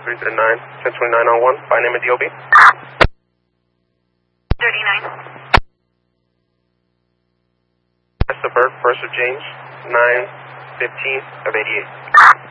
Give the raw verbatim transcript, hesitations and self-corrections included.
three zero nine, ten twenty-nine on one, by name of D O B. thirty-nine. That's the bird, first of James, nine fifteen of eighty-eight.